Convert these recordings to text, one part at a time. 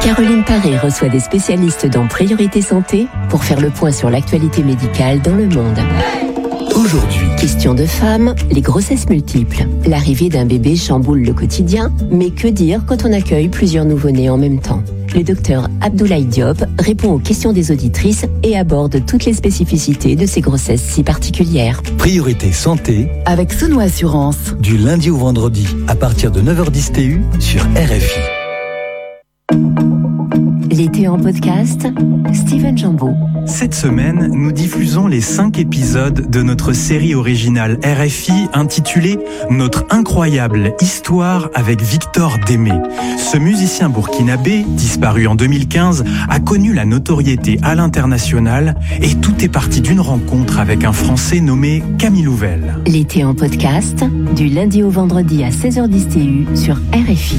Caroline Paré reçoit des spécialistes dans Priorité Santé pour faire le point sur l'actualité médicale dans le monde. Aujourd'hui, question de femme, les grossesses multiples. L'arrivée d'un bébé chamboule le quotidien, mais que dire quand on accueille plusieurs nouveau-nés en même temps ? Le docteur Abdoulaye Diop répond aux questions des auditrices et aborde toutes les spécificités de ces grossesses si particulières. Priorité Santé avec Sono Assurance. Du lundi au vendredi à partir de 9h10 TU sur RFI. L'été en podcast, Steven Jambeau. Cette semaine, nous diffusons les 5 épisodes de notre série originale RFI intitulée « Notre incroyable histoire avec Victor Démé ». Ce musicien burkinabé, disparu en 2015, a connu la notoriété à l'international et tout est parti d'une rencontre avec un Français nommé Camille Louvel. L'été en podcast, du lundi au vendredi à 16h10 TU sur RFI.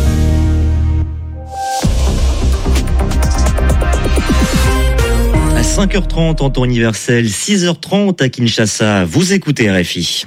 À 5h30 en temps universel, 6h30 à Kinshasa, vous écoutez RFI.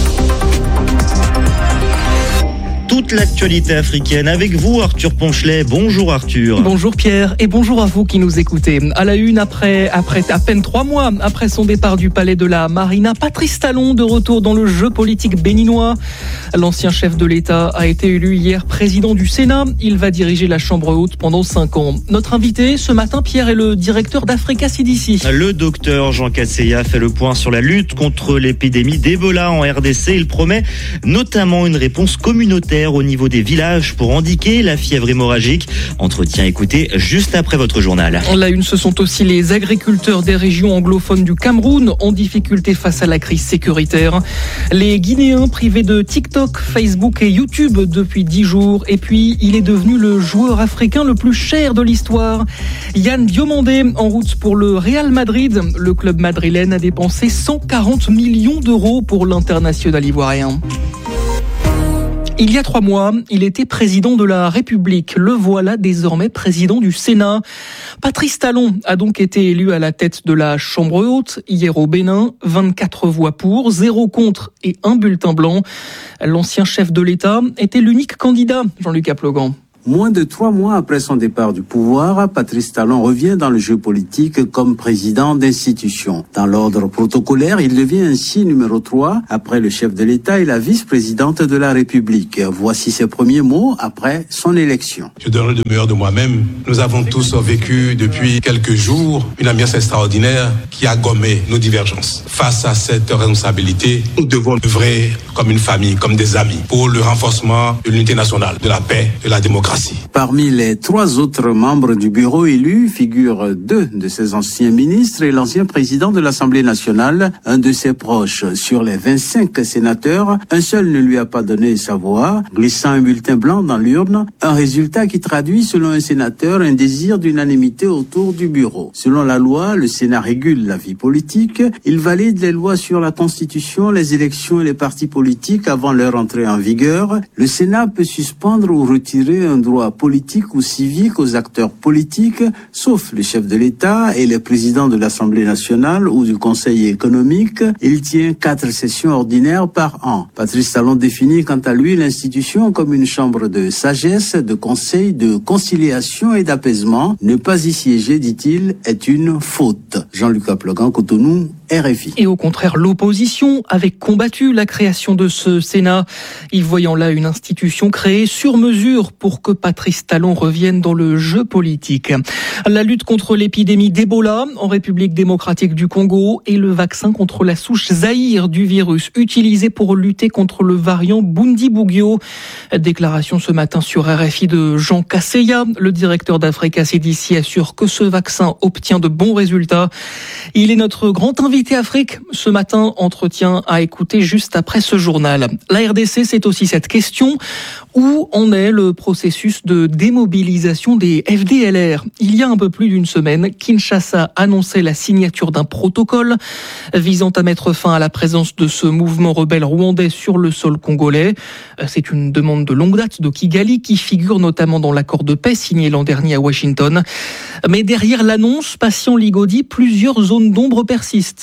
Toute l'actualité africaine avec vous, Arthur Ponchelet. Bonjour Arthur. Bonjour Pierre et bonjour à vous qui nous écoutez. À la une, après à peine 3 mois après son départ du palais de la Marina, Patrice Talon de retour dans le jeu politique béninois. L'ancien chef de l'État a été élu hier président du Sénat. Il va diriger la Chambre haute pendant 5 ans. Notre invité ce matin, Pierre, est le directeur d'Africa CDC. Le docteur Jean Casseya fait le point sur la lutte contre l'épidémie d'Ebola en RDC. Il promet notamment une réponse communautaire au niveau des villages pour endiguer la fièvre hémorragique. Entretien écouté juste après votre journal. La une, ce sont aussi les agriculteurs des régions anglophones du Cameroun en difficulté face à la crise sécuritaire. Les Guinéens privés de TikTok, Facebook et YouTube depuis 10 jours. Et puis, il est devenu le joueur africain le plus cher de l'histoire. Yann Diomandé, en route pour le Real Madrid. Le club madrilène a dépensé 140 millions d'euros pour l'international ivoirien. Il y a 3 mois, il était président de la République. Le voilà désormais président du Sénat. Patrice Talon a donc été élu à la tête de la Chambre haute hier au Bénin. 24 voix pour, 0 contre et 1 bulletin blanc. L'ancien chef de l'État était l'unique candidat, Jean-Luc Aplogan. Moins de 3 mois après son départ du pouvoir, Patrice Talon revient dans le jeu politique comme président d'institution. Dans l'ordre protocolaire, il devient ainsi numéro 3 après le chef de l'État et la vice-présidente de la République. Voici ses premiers mots après son élection. Je donnerai le meilleur de moi-même. Nous avons tous vécu depuis quelques jours une ambiance extraordinaire qui a gommé nos divergences. Face à cette responsabilité, nous devons œuvrer comme une famille, comme des amis, pour le renforcement de l'unité nationale, de la paix, de la démocratie. Parmi les 3 autres membres du bureau élus figurent 2 de ses anciens ministres et l'ancien président de l'Assemblée nationale, un de ses proches. Sur les 25 sénateurs, un seul ne lui a pas donné sa voix, glissant un bulletin blanc dans l'urne, un résultat qui traduit, selon un sénateur, un désir d'unanimité autour du bureau. Selon la loi, le Sénat régule la vie politique. Il valide les lois sur la Constitution, les élections et les partis politiques avant leur entrée en vigueur. Le Sénat peut suspendre ou retirer un droit politique ou civique aux acteurs politiques, sauf le chef de l'État et les présidents de l'Assemblée nationale ou du Conseil économique. Il tient 4 sessions ordinaires par an. Patrice Talon définit quant à lui l'institution comme une chambre de sagesse, de conseil, de conciliation et d'apaisement. Ne pas y siéger, dit-il, est une faute. Jean-Luc Aplogan, Cotonou, RFI. Et au contraire, l'opposition avait combattu la création de ce Sénat, y voyant là une institution créée sur mesure pour que Patrice Talon revienne dans le jeu politique. La lutte contre l'épidémie d'Ebola en République démocratique du Congo et le vaccin contre la souche Zaïre du virus utilisé pour lutter contre le variant Bundibugyo. Déclaration ce matin sur RFI de Jean Casseya. Le directeur d'Africa CDC assure que ce vaccin obtient de bons résultats. Il est notre grand invité Afrique ce matin, entretien à écouter juste après ce journal. La RDC, c'est aussi cette question. Où en est le processus de démobilisation des FDLR ? Il y a un peu plus d'une semaine, Kinshasa annonçait la signature d'un protocole visant à mettre fin à la présence de ce mouvement rebelle rwandais sur le sol congolais. C'est une demande de longue date de Kigali qui figure notamment dans l'accord de paix signé l'an dernier à Washington. Mais derrière l'annonce, patient Ligodi, plusieurs zones d'ombre persistent.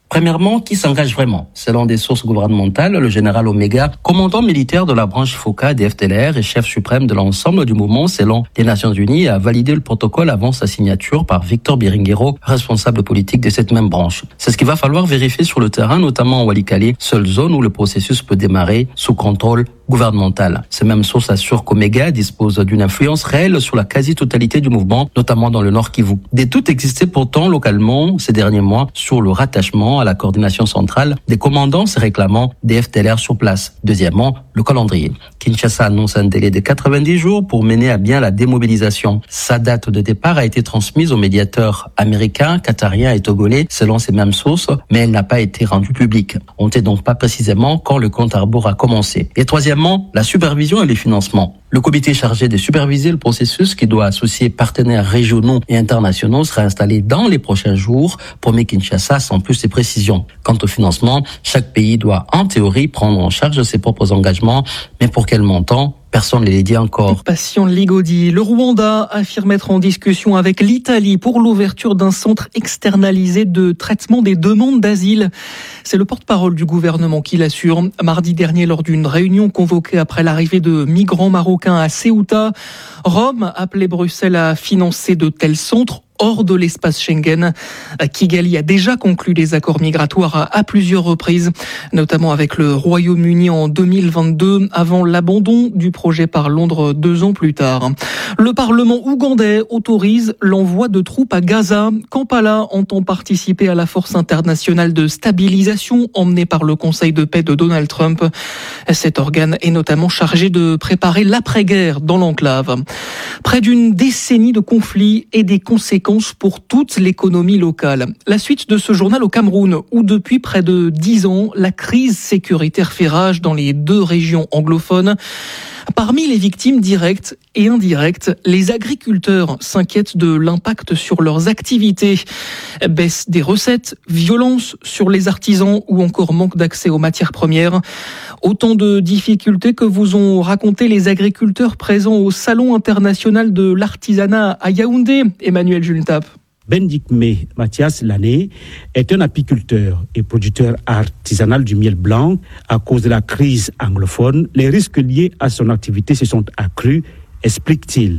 Premièrement, qui s'engage vraiment? Selon des sources gouvernementales, le général Omega, commandant militaire de la branche FOCA des FDLR et chef suprême de l'ensemble du mouvement selon les Nations Unies, a validé le protocole avant sa signature par Victor Biringuero, responsable politique de cette même branche. C'est ce qu'il va falloir vérifier sur le terrain, notamment en Walikale, seule zone où le processus peut démarrer sous contrôle gouvernemental. Ces mêmes sources assurent qu'Omega dispose d'une influence réelle sur la quasi-totalité du mouvement, notamment dans le Nord Kivu. Des doutes existaient pourtant localement ces derniers mois sur le rattachement à la coordination centrale des commandants se réclamant des FDLR sur place. Deuxièmement, le calendrier. Kinshasa annonce un délai de 90 jours pour mener à bien la démobilisation. Sa date de départ a été transmise aux médiateurs américains, qatariens et togolais selon ces mêmes sources, mais elle n'a pas été rendue publique. On ne sait donc pas précisément quand le compte à rebours a commencé. Et troisièmement, la supervision et les financements. Le comité chargé de superviser le processus, qui doit associer partenaires régionaux et internationaux, sera installé dans les prochains jours, promet Kinshasa sans plus de précisions. Quant au financement, chaque pays doit en théorie prendre en charge ses propres engagements, mais pour quel montant ? Personne ne les dit encore. Patient Ligodi, le Rwanda affirme être en discussion avec l'Italie pour l'ouverture d'un centre externalisé de traitement des demandes d'asile. C'est le porte-parole du gouvernement qui l'assure. Mardi dernier, lors d'une réunion convoquée après l'arrivée de migrants marocains à Ceuta, Rome appelait Bruxelles à financer de tels centres hors de l'espace Schengen. Kigali a déjà conclu des accords migratoires à plusieurs reprises, notamment avec le Royaume-Uni en 2022, avant l'abandon du projet par Londres 2 ans plus tard. Le Parlement ougandais autorise l'envoi de troupes à Gaza. Kampala entend participer à la force internationale de stabilisation emmenée par le Conseil de paix de Donald Trump. Cet organe est notamment chargé de préparer l'après-guerre dans l'enclave. Près d'une décennie de conflits et des conséquences pour toute l'économie locale. La suite de ce journal au Cameroun, où depuis près de 10 ans, la crise sécuritaire fait rage dans les 2 régions anglophones. Parmi les victimes directes et indirectes, les agriculteurs s'inquiètent de l'impact sur leurs activités. Baisse des recettes, violence sur les artisans ou encore manque d'accès aux matières premières. Autant de difficultés que vous ont raconté les agriculteurs présents au Salon international de l'artisanat à Yaoundé. Emmanuel Jultap. Bendikme Mathias Lané est un apiculteur et producteur artisanal du miel blanc. À cause de la crise anglophone, les risques liés à son activité se sont accrus, explique-t-il.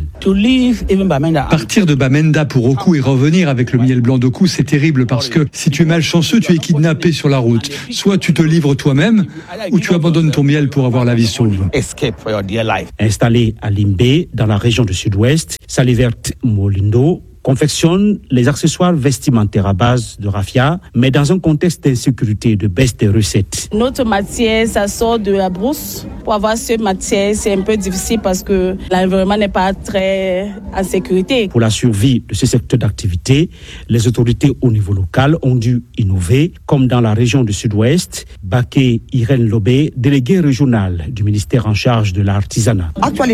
Partir de Bamenda pour Oku et revenir avec le miel blanc d'Oku, c'est terrible parce que si tu es malchanceux, tu es kidnappé sur la route. Soit tu te livres toi-même ou tu abandonnes ton miel pour avoir la vie sauve. Installé à Limbé, dans la région du Sud-Ouest, Salivert Molindo confectionne les accessoires vestimentaires à base de raffia, mais dans un contexte d'insécurité et de baisse des recettes. Notre matière, ça sort de la brousse. Pour avoir cette matière, c'est un peu difficile parce que l'environnement n'est pas très en sécurité. Pour la survie de ce secteur d'activité, les autorités au niveau local ont dû innover, comme dans la région du Sud-Ouest. Baké Irène Lobé, déléguée régionale du ministère en charge de l'artisanat.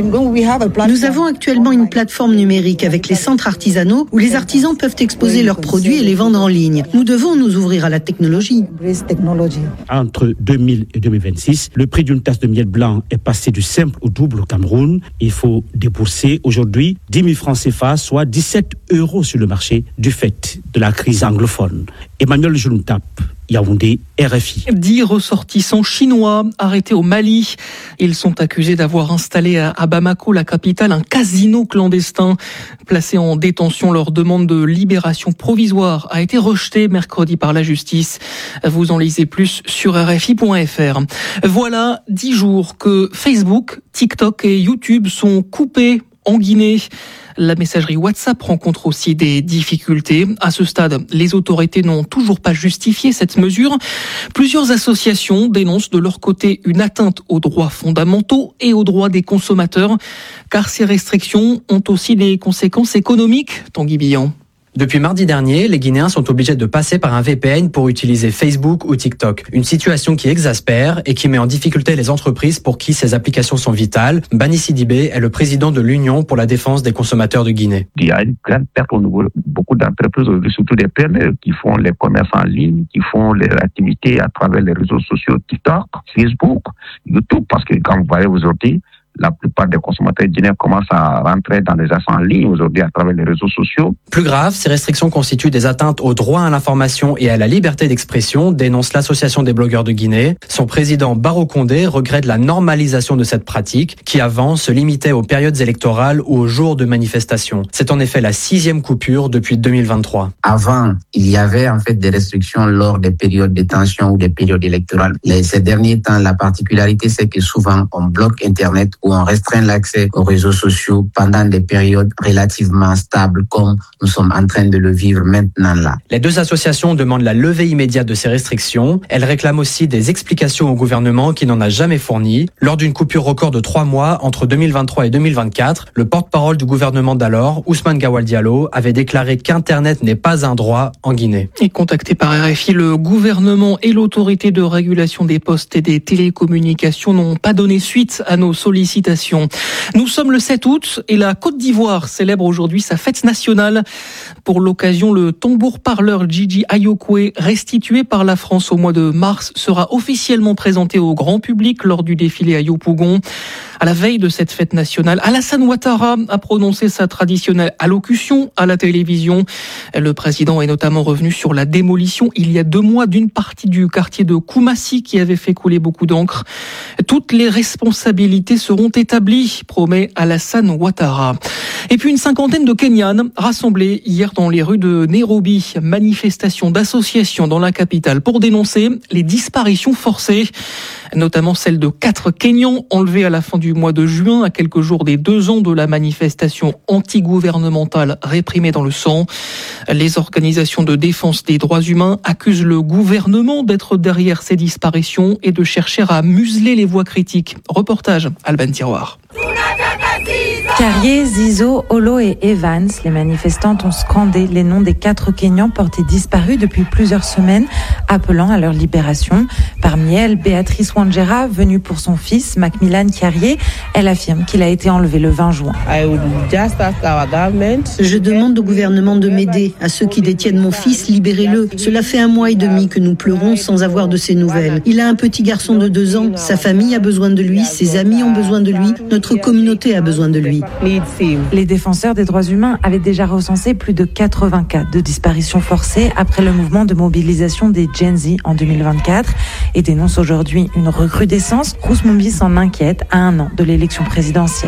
Nous avons actuellement une plateforme numérique avec les centres artisanaux où les artisans peuvent exposer leurs produits et les vendre en ligne. Nous devons nous ouvrir à la technologie. Entre 2000 et 2026, le prix d'une tasse de miel blanc est passé du simple au double au Cameroun. Il faut débourser aujourd'hui 10 000 francs CFA, soit 17 € sur le marché du fait de la crise anglophone. Emmanuel Juntap, Yaoundé, RFI. 10 ressortissants chinois arrêtés au Mali. Ils sont accusés d'avoir installé à Bamako, la capitale, un casino clandestin. Placé en détention, leur demande de libération provisoire a été rejetée mercredi par la justice. Vous en lisez plus sur RFI.fr. Voilà 10 jours que Facebook, TikTok et YouTube sont coupés en Guinée. La messagerie WhatsApp rencontre aussi des difficultés. À ce stade, les autorités n'ont toujours pas justifié cette mesure. Plusieurs associations dénoncent de leur côté une atteinte aux droits fondamentaux et aux droits des consommateurs, car ces restrictions ont aussi des conséquences économiques. Tanguy Billon. Depuis mardi dernier, les Guinéens sont obligés de passer par un VPN pour utiliser Facebook ou TikTok. Une situation qui exaspère et qui met en difficulté les entreprises pour qui ces applications sont vitales. Bani Sidibé est le président de l'Union pour la défense des consommateurs de Guinée. Il y a une grande perte au niveau de beaucoup d'entreprises, surtout des PME qui font les commerces en ligne, qui font les activités à travers les réseaux sociaux TikTok, Facebook, YouTube, parce que quand vous voyez aujourd'hui, la plupart des consommateurs guinéens commencent à rentrer dans les achats en ligne aujourd'hui à travers les réseaux sociaux. Plus grave, ces restrictions constituent des atteintes au droit à l'information et à la liberté d'expression, dénonce l'Association des blogueurs de Guinée. Son président Barrow Condé regrette la normalisation de cette pratique qui avant se limitait aux périodes électorales ou aux jours de manifestation. C'est en effet la 6e coupure depuis 2023. Avant, il y avait en fait des restrictions lors des périodes de tension ou des périodes électorales. Ces derniers temps, la particularité, c'est que souvent, on bloque Internet ou on restreint l'accès aux réseaux sociaux pendant des périodes relativement stables comme nous sommes en train de le vivre maintenant là. Les deux associations demandent la levée immédiate de ces restrictions. Elles réclament aussi des explications au gouvernement qui n'en a jamais fourni. Lors d'une coupure record de 3 mois entre 2023 et 2024, le porte-parole du gouvernement d'alors, Ousmane Gawal Diallo, avait déclaré qu'Internet n'est pas un droit en Guinée. Et contacté par RFI, le gouvernement et l'autorité de régulation des postes et des télécommunications n'ont pas donné suite à nos sollicitations. Nous sommes le 7 août et la Côte d'Ivoire célèbre aujourd'hui sa fête nationale. Pour l'occasion, le tambour-parleur Gigi Ayokwe, restitué par la France au mois de mars, sera officiellement présenté au grand public lors du défilé à Yopougon. À la veille de cette fête nationale, Alassane Ouattara a prononcé sa traditionnelle allocution à la télévision. Le président est notamment revenu sur la démolition il y a 2 mois d'une partie du quartier de Koumassi qui avait fait couler beaucoup d'encre. Toutes les responsabilités seront établies, promet Alassane Ouattara. Et puis une cinquantaine de Kenyanes rassemblés hier dans les rues de Nairobi. Manifestation d'associations dans la capitale pour dénoncer les disparitions forcées, notamment celle de 4 Kenyans enlevés à la fin du mois de juin, à quelques jours des 2 ans de la manifestation anti-gouvernementale réprimée dans le sang. Les organisations de défense des droits humains accusent le gouvernement d'être derrière ces disparitions et de chercher à museler les voix critiques. Reportage Alban Tiroir. Carrier, Zizo, Olo et Evans, les manifestantes ont scandé les noms des 4 Kenyans portés disparus depuis plusieurs semaines, appelant à leur libération. Parmi elles, Béatrice Wanjera, venue pour son fils, Macmillan Carrier. Elle affirme qu'il a été enlevé le 20 juin. Je demande au gouvernement de m'aider. À ceux qui détiennent mon fils, libérez-le. Cela fait 1 mois et demi que nous pleurons sans avoir de ses nouvelles. Il a un petit garçon de 2 ans. Sa famille a besoin de lui, ses amis ont besoin de lui, notre communauté a besoin de lui. Les défenseurs des droits humains avaient déjà recensé plus de 80 cas de disparition forcée après le mouvement de mobilisation des Gen Z en 2024 et dénoncent aujourd'hui une recrudescence. Rousse Mombi s'en inquiète à 1 an de l'élection présidentielle.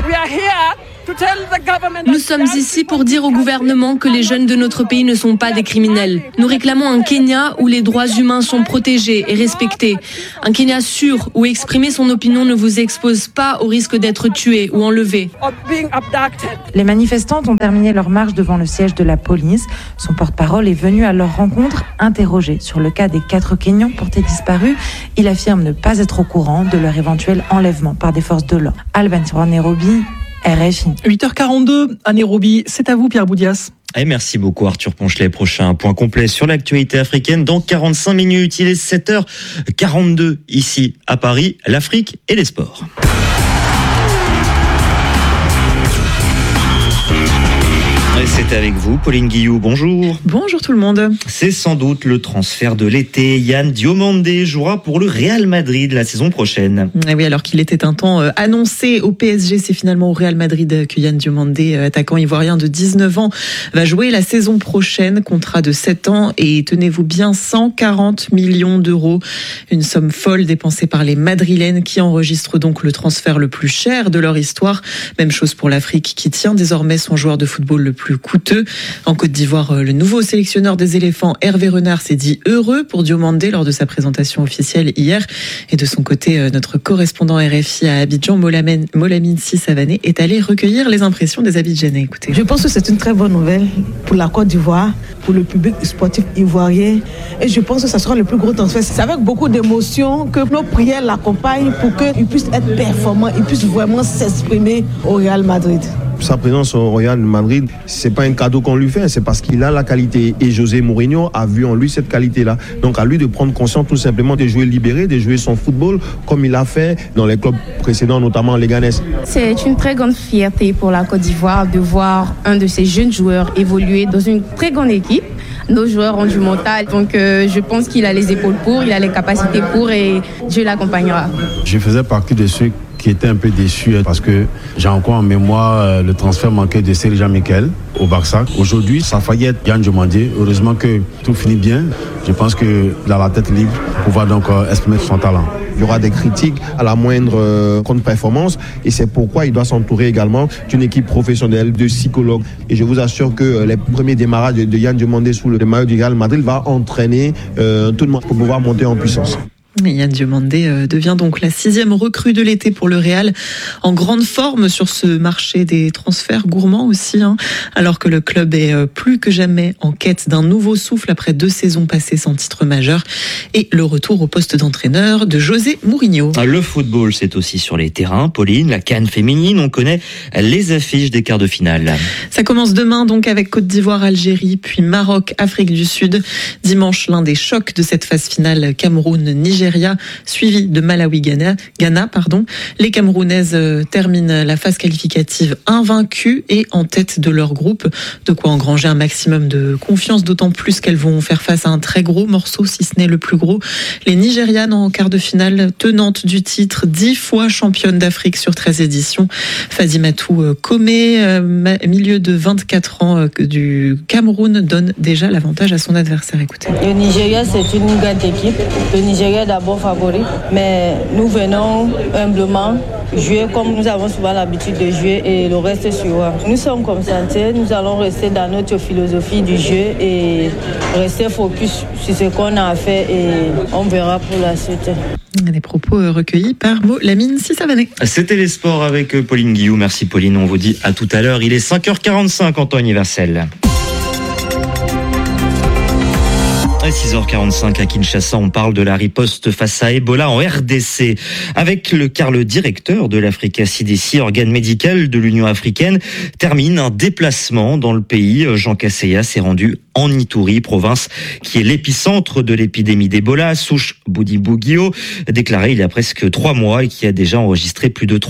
Nous sommes ici pour dire au gouvernement que les jeunes de notre pays ne sont pas des criminels. Nous réclamons un Kenya où les droits humains sont protégés et respectés. Un Kenya sûr où exprimer son opinion ne vous expose pas au risque d'être tué ou enlevé. Les manifestantes ont terminé leur marche devant le siège de la police. Son porte-parole est venu à leur rencontre interrogé sur le cas des 4 Kenyans portés disparus. Il affirme ne pas être au courant de leur éventuel enlèvement par des forces de l'ordre. Alban Tiroir, Nairobi, RFI. 8h42 à Nairobi, c'est à vous Pierre Boudias. Et merci beaucoup Arthur Ponchelet. Prochain point complet sur l'actualité africaine dans 45 minutes. Il est 7h42 ici à Paris, l'Afrique et les sports. Et c'est avec vous, Pauline Guillou, bonjour. Bonjour tout le monde. C'est sans doute le transfert de l'été. Yann Diomandé jouera pour le Real Madrid la saison prochaine. Et oui, alors qu'il était un temps annoncé au PSG, c'est finalement au Real Madrid que Yann Diomandé, attaquant ivoirien de 19 ans, va jouer la saison prochaine. Contrat de 7 ans et tenez-vous bien, 140 millions d'euros. Une somme folle dépensée par les Madrilènes qui enregistrent donc le transfert le plus cher de leur histoire. Même chose pour l'Afrique qui tient désormais son joueur de football le plus coûteux. En Côte d'Ivoire, le nouveau sélectionneur des éléphants, Hervé Renard, s'est dit heureux pour Diomandé lors de sa présentation officielle hier. Et de son côté, notre correspondant RFI à Abidjan, Molamine Sissavané, est allé recueillir les impressions des Abidjanais. Écoutez. Je pense que c'est une très bonne nouvelle pour la Côte d'Ivoire, pour le public sportif ivoirien. Et je pense que ça sera le plus gros transfert. C'est avec beaucoup d'émotion que nos prières l'accompagnent pour qu'il puisse être performant, il puisse vraiment s'exprimer au Real Madrid. Sa présence au Real Madrid, c'est pas un cadeau qu'on lui fait, c'est parce qu'il a la qualité. Et José Mourinho a vu en lui cette qualité-là. Donc à lui de prendre conscience tout simplement de jouer libéré, de jouer son football comme il a fait dans les clubs précédents, notamment Leganés. C'est une très grande fierté pour la Côte d'Ivoire de voir un de ces jeunes joueurs évoluer dans une très grande équipe. Nos joueurs ont du mental, donc je pense qu'il a les épaules pour, il a les capacités pour et Dieu l'accompagnera. Je faisais partie de ceux qui était un peu déçu parce que j'ai encore en mémoire le transfert manqué de Serge Jean-Michel au Barça. Aujourd'hui, ça faillit être Yann Diomandé. Heureusement que tout finit bien. Je pense qu'il a la tête libre pour pouvoir donc exprimer son talent. Il y aura des critiques à la moindre contre-performance et c'est pourquoi il doit s'entourer également d'une équipe professionnelle, de psychologues. Et je vous assure que les premiers démarrages de Yann Diomandé sous le maillot du Real Madrid va entraîner tout le monde pour pouvoir monter en puissance. Yann Diomandé devient donc la 6e recrue de l'été pour le Real, en grande forme sur ce marché des transferts gourmands aussi, alors que le club est plus que jamais en quête d'un nouveau souffle après 2 saisons passées sans titre majeur et le retour au poste d'entraîneur de José Mourinho. Le football, c'est aussi sur les terrains. Pauline, la CAN féminine, on connaît les affiches des quarts de finale. Ça commence demain donc avec Côte d'Ivoire, Algérie, puis Maroc, Afrique du Sud. Dimanche, l'un des chocs de cette phase finale, Cameroun-Nigeria, suivi de Malawi-Ghana. Les Camerounaises terminent la phase qualificative invaincues et en tête de leur groupe. De quoi engranger un maximum de confiance, d'autant plus qu'elles vont faire face à un très gros morceau, si ce n'est le plus gros. Les Nigérianes en quart de finale, tenantes du titre, 10 fois championne d'Afrique sur 13 éditions. Fadimatou Komé, milieu de 24 ans du Cameroun, donne déjà l'avantage à son adversaire. Écoutez. Le Nigeria, c'est une grande équipe. Le Nigeria d'abord favori, mais nous venons humblement jouer comme nous avons souvent l'habitude de jouer et le reste suivra. Nous sommes concentrés, nous allons rester dans notre philosophie du jeu et rester focus sur ce qu'on a à faire et on verra pour la suite. Des propos recueillis par Lamine Sissavané. C'était les sports avec Pauline Guillou. Merci Pauline, on vous dit à tout à l'heure. Il est 5h45 en temps universel. À 6h45 à Kinshasa, on parle de la riposte face à Ebola en RDC. Avec le directeur de l'Africa CDC, organe médical de l'Union africaine, termine un déplacement dans le pays. Jean Kaseya s'est rendu en Ituri, province qui est l'épicentre de l'épidémie d'Ebola, souche Budi-Bugio, déclaré il y a presque 3 mois et qui a déjà enregistré plus de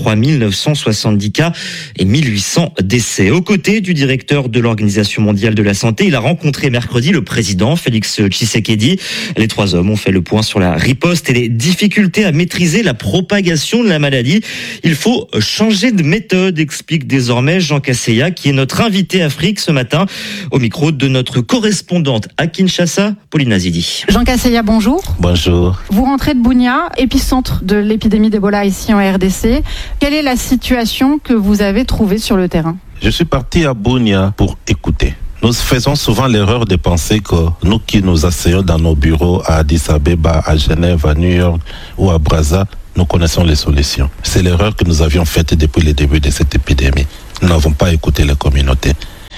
3970 cas et 1800 décès. Aux côtés du directeur de l'Organisation mondiale de la santé, il a rencontré mercredi le président Félix Tshisekedi. Les 3 hommes ont fait le point sur la riposte et les difficultés à maîtriser la propagation de la maladie. Il faut changer de méthode, explique désormais Jean Kaseya, qui est notre invité Afrique ce matin, au micro de notre correspondante à Kinshasa, Pauline Azidi. Jean Kaseya, bonjour. Bonjour. Vous rentrez de Bunia, épicentre de l'épidémie d'Ebola ici en RDC. Quelle est la situation que vous avez trouvée sur le terrain ? Je suis parti à Bunia pour écouter. Nous faisons souvent l'erreur de penser que nous qui nous asseyons dans nos bureaux à Addis Abeba, à Genève, à New York ou à Brazza, nous connaissons les solutions. C'est l'erreur que nous avions faite depuis le début de cette épidémie. Nous n'avons pas écouté la communauté.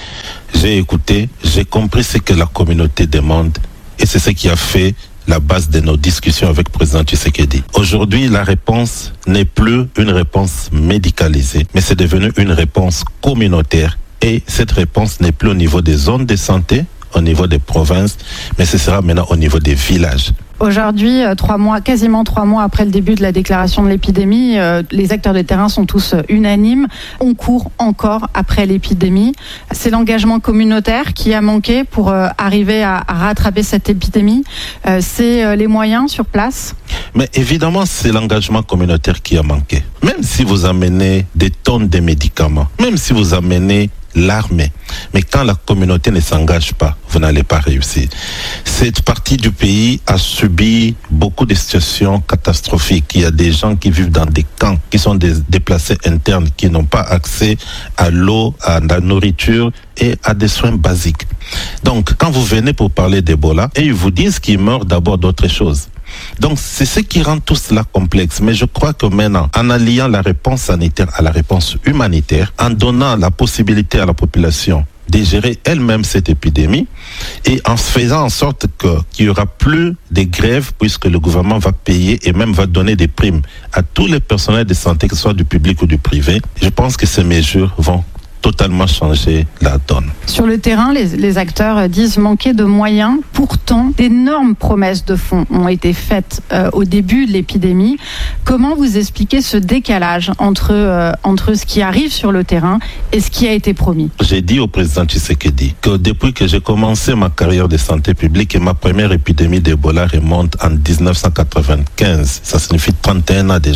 J'ai écouté, j'ai compris ce que la communauté demande et c'est ce qui a fait la base de nos discussions avec le président Tshisekedi. Aujourd'hui, la réponse n'est plus une réponse médicalisée, mais c'est devenu une réponse communautaire. Et cette réponse n'est plus au niveau des zones de santé, au niveau des provinces, mais ce sera maintenant au niveau des villages. Aujourd'hui, quasiment 3 mois après le début de la déclaration de l'épidémie, les acteurs de terrain sont tous unanimes. On court encore après l'épidémie. C'est l'engagement communautaire qui a manqué pour arriver à rattraper cette épidémie. C'est les moyens sur place. Mais évidemment, c'est l'engagement communautaire qui a manqué. Même si vous amenez des tonnes de médicaments, même si vous amenez l'armée. Mais quand la communauté ne s'engage pas, vous n'allez pas réussir. Cette partie du pays a subi beaucoup de situations catastrophiques. Il y a des gens qui vivent dans des camps, qui sont des déplacés internes, qui n'ont pas accès à l'eau, à la nourriture et à des soins basiques. Donc, quand vous venez pour parler d'Ebola, et ils vous disent qu'ils meurent d'abord d'autres choses. Donc, c'est ce qui rend tout cela complexe. Mais je crois que maintenant, en alliant la réponse sanitaire à la réponse humanitaire, en donnant la possibilité à la population de gérer elle-même cette épidémie et en faisant en sorte qu'il n'y aura plus de grèves puisque le gouvernement va payer et même va donner des primes à tous les personnels de santé, que ce soit du public ou du privé, je pense que ces mesures vont totalement changer la donne. Sur le terrain, les acteurs disent manquer de moyens. Pourtant, d'énormes promesses de fonds ont été faites au début de l'épidémie. Comment vous expliquez ce décalage entre ce qui arrive sur le terrain et ce qui a été promis ? J'ai dit au président Tshisekedi que depuis que j'ai commencé ma carrière de santé publique et ma première épidémie d'Ebola remonte en 1995, ça signifie 31 ans déjà,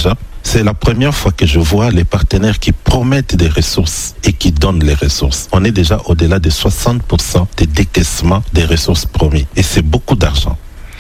C'est la première fois que je vois les partenaires qui promettent des ressources et qui donnent les ressources. On est déjà au-delà de 60% des décaissements des ressources promis. Et c'est beaucoup d'argent.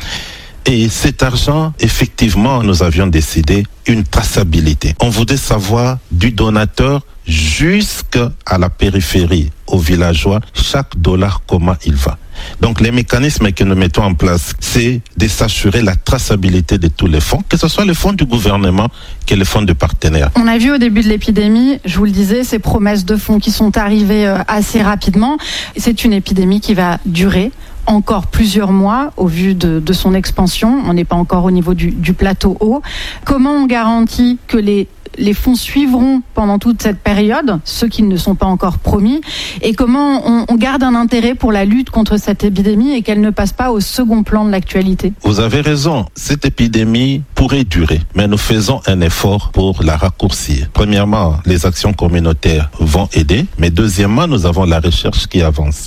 Et cet argent, effectivement, nous avions décidé une traçabilité. On voulait savoir du donateur jusqu'à la périphérie, aux villageois, chaque dollar, comment il va. Donc les mécanismes que nous mettons en place, c'est de s'assurer la traçabilité de tous les fonds, que ce soit les fonds du gouvernement que les fonds de partenaires. On a vu au début de l'épidémie, je vous le disais, ces promesses de fonds qui sont arrivées assez rapidement. C'est une épidémie qui va durer encore plusieurs mois au vu de son expansion. On n'est pas encore au niveau du plateau haut. Comment on garantit que les fonds suivront pendant toute cette période, ceux qui ne sont pas encore promis, et comment on garde un intérêt pour la lutte contre cette épidémie et qu'elle ne passe pas au second plan de l'actualité? Vous avez raison, cette épidémie pourrait durer, mais nous faisons un effort pour la raccourcir. Premièrement, les actions communautaires vont aider, mais deuxièmement, nous avons la recherche qui avance.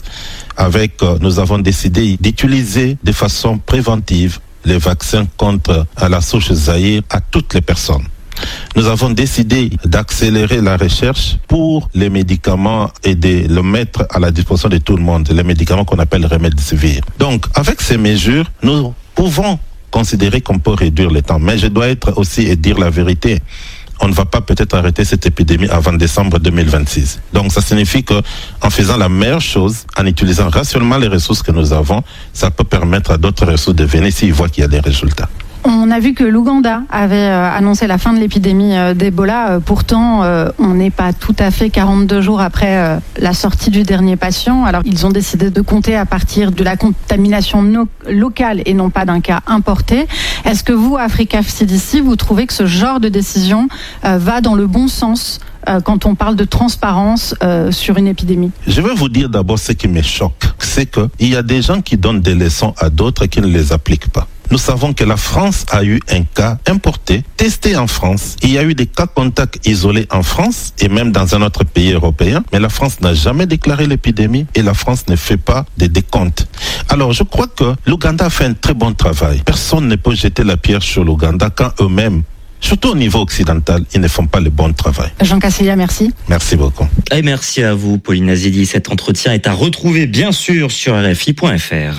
Nous avons décidé d'utiliser de façon préventive les vaccins contre la souche Zaïre à toutes les personnes. Nous avons décidé d'accélérer la recherche pour les médicaments et de le mettre à la disposition de tout le monde, les médicaments qu'on appelle Remdesivir. Donc, avec ces mesures, nous pouvons considérer qu'on peut réduire le temps. Mais je dois être aussi et dire la vérité. On ne va pas peut-être arrêter cette épidémie avant décembre 2026. Donc ça signifie que en faisant la meilleure chose, en utilisant rationnellement les ressources que nous avons, ça peut permettre à d'autres ressources de venir s'ils voient qu'il y a des résultats. On a vu que l'Ouganda avait annoncé la fin de l'épidémie d'Ebola. Pourtant, on n'est pas tout à fait 42 jours après la sortie du dernier patient. Alors, ils ont décidé de compter à partir de la contamination locale et non pas d'un cas importé. Est-ce que vous, Africa CDC, vous trouvez que ce genre de décision va dans le bon sens quand on parle de transparence sur une épidémie? Je vais vous dire d'abord ce qui me choque. C'est qu'il y a des gens qui donnent des leçons à d'autres et qui ne les appliquent pas. Nous savons que la France a eu un cas importé, testé en France. Il y a eu des cas contacts isolés en France et même dans un autre pays européen. Mais la France n'a jamais déclaré l'épidémie et la France ne fait pas de décompte. Alors je crois que l'Ouganda a fait un très bon travail. Personne ne peut jeter la pierre sur l'Ouganda quand eux-mêmes, surtout au niveau occidental, ils ne font pas le bon travail. Jean Casseya, merci. Merci beaucoup. Et merci à vous, Pauline Azidi. Cet entretien est à retrouver, bien sûr, sur RFI.fr.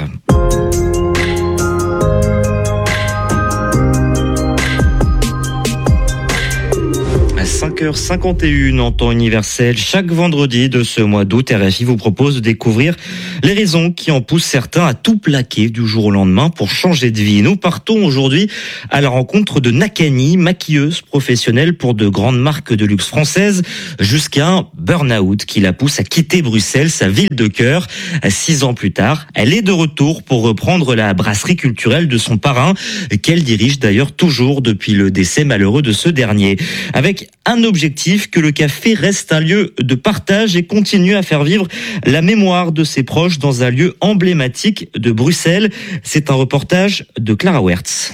5h51 en temps universel. Chaque vendredi de ce mois d'août, RFI vous propose de découvrir les raisons qui en poussent certains à tout plaquer du jour au lendemain pour changer de vie. Nous partons aujourd'hui à la rencontre de Nakani, maquilleuse professionnelle pour de grandes marques de luxe françaises, jusqu'à un burn-out qui la pousse à quitter Bruxelles, sa ville de cœur. 6 ans plus tard, elle est de retour pour reprendre la brasserie culturelle de son parrain, qu'elle dirige d'ailleurs toujours depuis le décès malheureux de ce dernier. Avec un objectif, que le café reste un lieu de partage et continue à faire vivre la mémoire de ses proches dans un lieu emblématique de Bruxelles. C'est un reportage de Clara Wertz.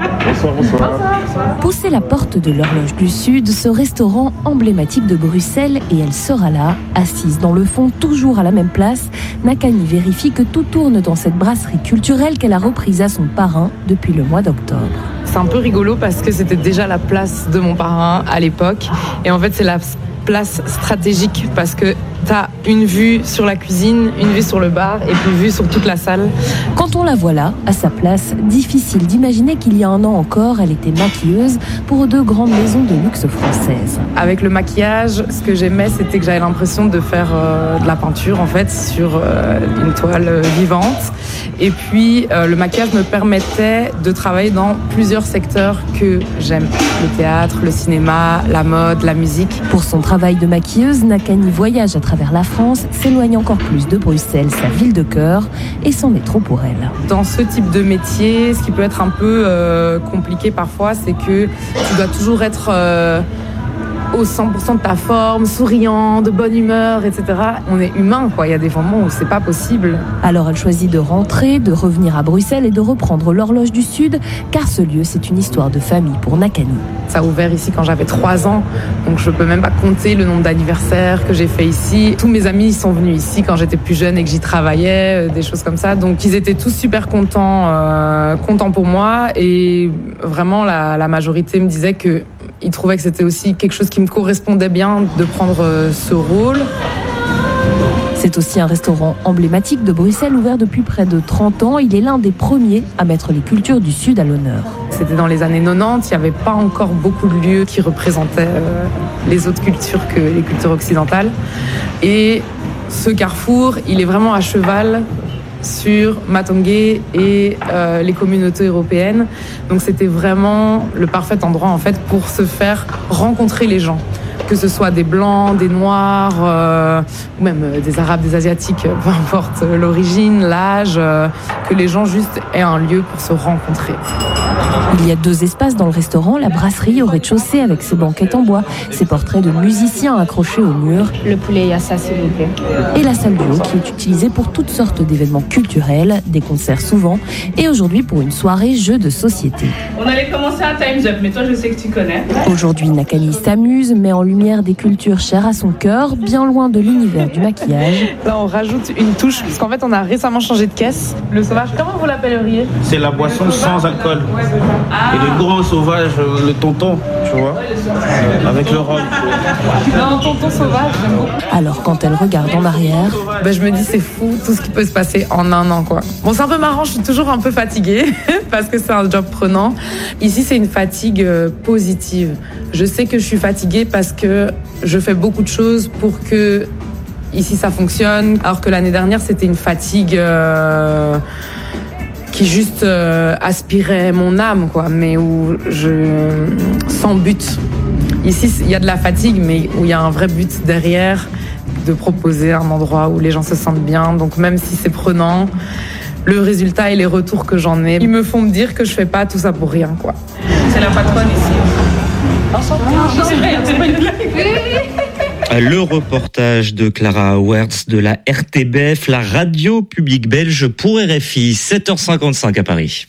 Bonsoir. Poussez la porte de l'Horloge du Sud, ce restaurant emblématique de Bruxelles, et elle sera là, assise dans le fond, toujours à la même place. Nakani vérifie que tout tourne dans cette brasserie culturelle qu'elle a reprise à son parrain depuis le mois d'octobre. C'est un peu rigolo parce que c'était déjà la place de mon parrain à l'époque. Et en fait, c'est la place stratégique parce que t'as une vue sur la cuisine, une vue sur le bar et puis une vue sur toute la salle. Quand on la voit là, à sa place, difficile d'imaginer qu'il y a un an encore, elle était maquilleuse pour 2 grandes maisons de luxe françaises. Avec le maquillage, ce que j'aimais, c'était que j'avais l'impression de faire de la peinture en fait sur une toile vivante. Et puis le maquillage me permettait de travailler dans plusieurs secteurs que j'aime. Le théâtre, le cinéma, la mode, la musique. Pour son travail de maquilleuse, Nakani voyage à travers la France, s'éloigne encore plus de Bruxelles, sa ville de cœur, et c'en est trop pour elle. Dans ce type de métier, ce qui peut être un peu compliqué parfois, c'est que tu dois toujours être au 100% de ta forme, souriant, de bonne humeur, etc. On est humain, quoi. Il y a des moments où c'est pas possible. Alors elle choisit de rentrer, de revenir à Bruxelles et de reprendre l'Horloge du Sud, car ce lieu, c'est une histoire de famille pour Nakani. Ça a ouvert ici quand j'avais 3 ans, donc je peux même pas compter le nombre d'anniversaires que j'ai fait ici. Tous mes amis sont venus ici quand j'étais plus jeune et que j'y travaillais, des choses comme ça. Donc ils étaient tous super contents pour moi, et vraiment la majorité me disait que il trouvait que c'était aussi quelque chose qui me correspondait bien de prendre ce rôle. C'est aussi un restaurant emblématique de Bruxelles, ouvert depuis près de 30 ans. Il est l'un des premiers à mettre les cultures du Sud à l'honneur. C'était dans les années 90, il n'y avait pas encore beaucoup de lieux qui représentaient les autres cultures que les cultures occidentales. Et ce carrefour, il est vraiment à cheval sur Matongué et les communautés européennes. Donc c'était vraiment le parfait endroit en fait pour se faire rencontrer les gens. Que ce soit des Blancs, des Noirs, ou même des Arabes, des Asiatiques, peu importe l'origine, l'âge, que les gens juste aient un lieu pour se rencontrer. Il y a 2 espaces dans le restaurant, la brasserie au rez-de-chaussée avec ses banquettes en bois, ses portraits de musiciens accrochés au mur. Le poulet, il y a ça s'il vous plaît. Et la salle du haut qui est utilisée pour toutes sortes d'événements culturels, des concerts souvent, et aujourd'hui pour une soirée jeu de société. On allait commencer à Time's Up, mais toi je sais que tu connais. Aujourd'hui, Nakani s'amuse, met en lumière des cultures chères à son cœur, bien loin de l'univers du maquillage. Là, on rajoute une touche, parce qu'en fait, on a récemment changé de caisse. Le sauvage, comment vous l'appelleriez ? C'est la boisson sans alcool. Et le grand sauvage, le tonton, tu vois, avec le rhum. Non, tonton sauvage, j'aime beaucoup. Alors, quand elle regarde en arrière, je me dis, c'est fou tout ce qui peut se passer en un an, quoi. Bon, c'est un peu marrant, je suis toujours un peu fatiguée, parce que c'est un job prenant. Ici, c'est une fatigue positive. Je sais que je suis fatiguée parce que je fais beaucoup de choses pour que ici ça fonctionne, alors que l'année dernière, c'était une fatigue qui juste aspirait mon âme, quoi, mais où sans but. Ici, il y a de la fatigue, mais où il y a un vrai but derrière, de proposer un endroit où les gens se sentent bien. Donc même si c'est prenant, le résultat et les retours que j'en ai, ils me font me dire que je fais pas tout ça pour rien, quoi. C'est la patronne ici. C'est vrai, c'est pas une blague. Le reportage de Clara Wertz de la RTBF, la radio publique belge pour RFI, 7h55 à Paris.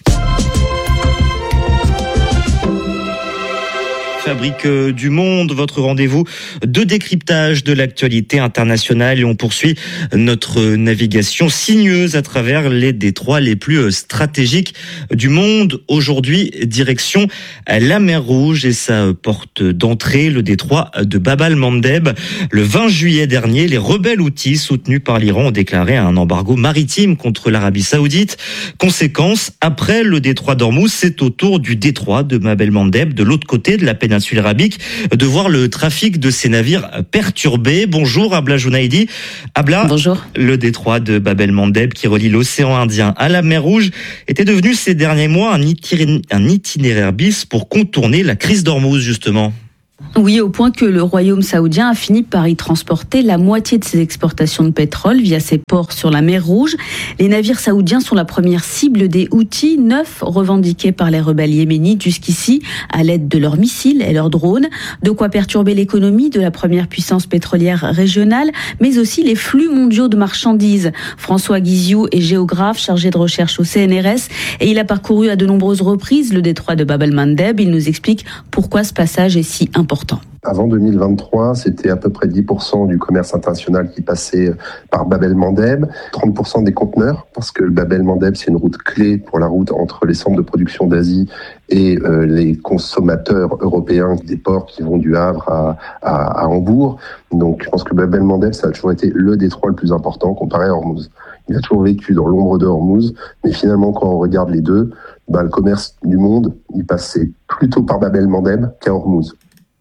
Fabrique du Monde, votre rendez-vous de décryptage de l'actualité internationale, et on poursuit notre navigation sinueuse à travers les détroits les plus stratégiques du monde. Aujourd'hui, direction la mer Rouge et sa porte d'entrée, le détroit de Bab el-Mandeb. Le 20 juillet dernier, les rebelles houthis soutenus par l'Iran ont déclaré un embargo maritime contre l'Arabie Saoudite. Conséquence, après le détroit d'Ormuz, c'est au tour du détroit de Bab el-Mandeb, de l'autre côté de la péninsule arabique, de voir le trafic de ces navires perturbé. Bonjour Abla Jounaidi. Abla, bonjour. Le détroit de Bab el-Mandeb qui relie l'océan Indien à la mer Rouge était devenu ces derniers mois un itinéraire bis pour contourner la crise d'Ormuz justement. Oui, au point que le royaume saoudien a fini par y transporter la moitié de ses exportations de pétrole via ses ports sur la mer Rouge. Les navires saoudiens sont la première cible des Houthis, 9 revendiqués par les rebelles yéménites jusqu'ici à l'aide de leurs missiles et leurs drones. De quoi perturber l'économie de la première puissance pétrolière régionale, mais aussi les flux mondiaux de marchandises. François Guiziou est géographe chargé de recherche au CNRS et il a parcouru à de nombreuses reprises le détroit de Bab el-Mandeb. Il nous explique pourquoi ce passage est si important. Avant 2023, c'était à peu près 10% du commerce international qui passait par Bab el-Mandeb, 30% des conteneurs, parce que le Bab el-Mandeb, c'est une route clé pour la route entre les centres de production d'Asie et les consommateurs européens des ports qui vont du Havre à Hambourg. Donc je pense que Bab el-Mandeb, ça a toujours été le détroit le plus important comparé à Hormuz. Il a toujours vécu dans l'ombre de Hormuz, mais finalement quand on regarde les deux, le commerce du monde, il passait plutôt par Bab el-Mandeb qu'à Hormuz.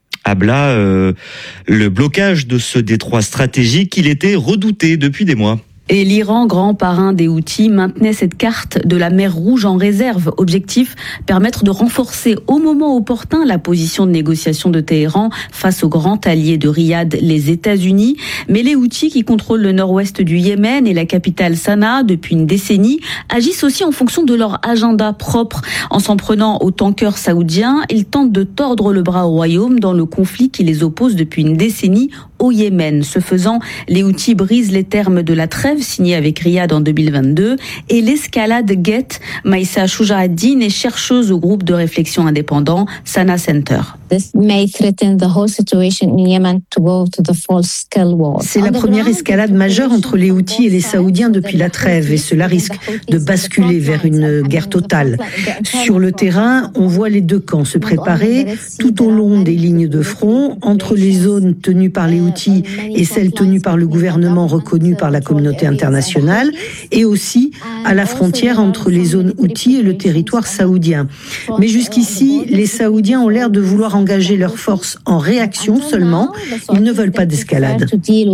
Abla, le blocage de ce détroit stratégique, il était redouté depuis des mois. Et l'Iran, grand parrain des Houthis, maintenait cette carte de la mer Rouge en réserve. Objectif, permettre de renforcer au moment opportun la position de négociation de Téhéran face au grand allié de Riyad, les États-Unis. Mais les Houthis, qui contrôlent le nord-ouest du Yémen et la capitale Sanaa depuis une décennie, agissent aussi en fonction de leur agenda propre. En s'en prenant aux tankers saoudiens, ils tentent de tordre le bras au royaume dans le conflit qui les oppose depuis une décennie au Yémen. Ce faisant, les Houthis brisent les termes de la trêve signée avec Riyad en 2022 et l'escalade guette. Maïssa Choujahaddine est chercheuse au groupe de réflexion indépendant Sana Center. C'est la première escalade majeure entre les Houthis et les Saoudiens depuis la trêve et cela risque de basculer vers une guerre totale. Sur le terrain, on voit les deux camps se préparer tout au long des lignes de front, entre les zones tenues par les Houthis et celles tenues par le gouvernement reconnu par la communauté internationale, et aussi à la frontière entre les zones Houthis et le territoire saoudien. Mais jusqu'ici, les Saoudiens ont l'air de vouloir engager leurs forces en réaction seulement. Ils ne veulent pas d'escalade.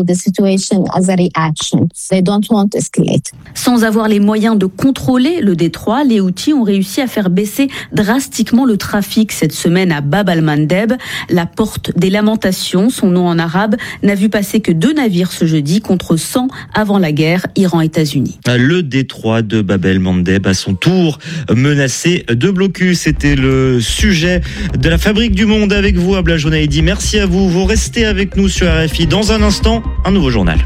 Sans avoir les moyens de contrôler le détroit, les Houthis ont réussi à faire baisser drastiquement le trafic cette semaine à Bab al-Mandeb, la porte des lamentations, son nom en arabe, n'a vu passer que 2 navires ce jeudi contre 100 avant la guerre Iran-États-Unis. Le détroit de Bab el-Mandeb à son tour menacé de blocus. C'était le sujet de la Fabrique du Monde avec vous, Abla Jonaïdi. Merci à vous. Vous restez avec nous sur RFI. Dans un instant, un nouveau journal.